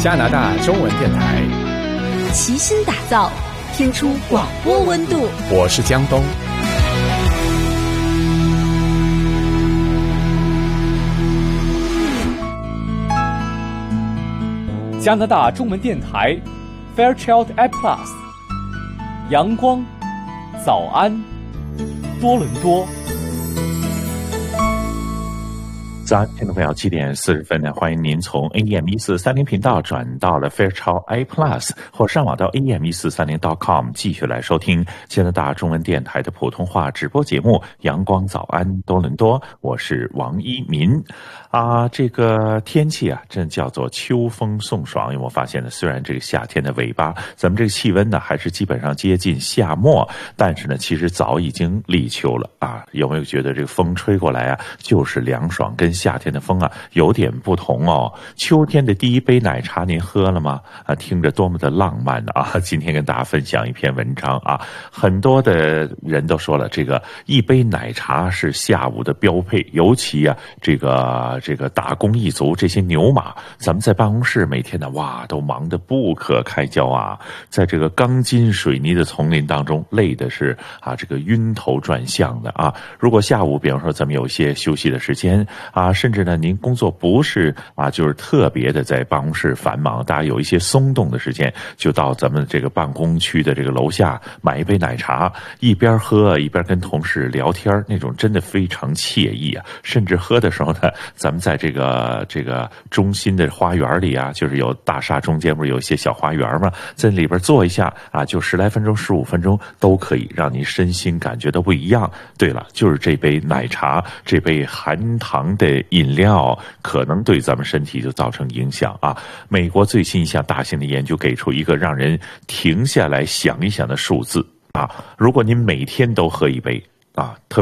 加拿大中文电台， 齐心打造，听出广播温度。 我是江东。 加拿大中文电台 Fairchild A Plus， 阳光早安多伦多。 早安，听众朋友，7点40分呢，欢迎您从 AM1430 频道转到了 Fairchild A Plus， 或上网到 AM1430.com 继续来收听加拿大中文电台的普通话直播节目《阳光早安多伦多》，我是王一民。这个天气啊，真叫做秋风送爽。有没有发现呢？虽然这个夏天的尾巴，咱们这个气温呢还是基本上接近夏末，但是呢，其实早已经立秋了啊。有没有觉得这个风吹过来啊，就是凉爽，跟夏天的风啊有点不同哦。秋天的第一杯奶茶您喝了吗？听着多么的浪漫啊！今天跟大家分享一篇文章啊，很多的人都说了，这个一杯奶茶是下午的标配，尤其啊这个打工一族这些牛马，咱们在办公室每天呢，哇，都忙得不可开交啊，在这个钢筋水泥的丛林当中，累的是这个晕头转向的啊。如果下午比方说咱们有一些休息的时间甚至呢您工作不是就是特别的在办公室繁忙，大家有一些松动的时间，就到咱们这个办公区的这个楼下买一杯奶茶，一边喝一边跟同事聊天，那种真的非常惬意啊。甚至喝的时候呢，咱们在这个中心的花园里就是有大厦中间不是有一些小花园嘛，在里边坐一下就10来分钟15分钟都可以让您身心感觉都不一样。对了，就是这杯奶茶，这杯含糖的饮料可能对咱们身体就造成影响啊。美国最新一项大型的研究给出一个让人停下来想一想的数字如果您每天都喝一杯特